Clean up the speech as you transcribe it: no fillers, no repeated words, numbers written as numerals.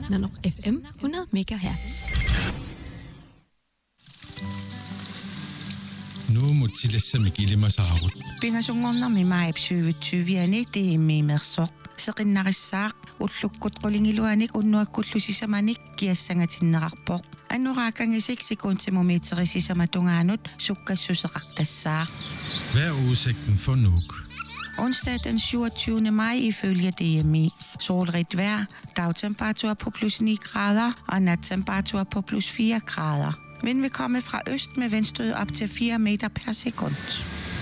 Nanok FM 100 MHz. Nu mutillassamik ilimasaarut. Pingasungornarmi maip 2020 tiimmiimersoq seqinnaqissaaq ullukkut qulingiluanik unnuakkullusisamanik kiassangatinneqarpoq annoraakkangisik sekuntimumiiterisisamatugaanut sukkassuseqartassaaq. Hvad er udsigten for Nuuk? Onsdag den 27. maj ifølge DMI. Solrigt vejr, dagtemperatur på plus 9 grader og nattemperatur på plus 4 grader. Vind vil komme fra øst med vindstød op til 4 meter per sekund.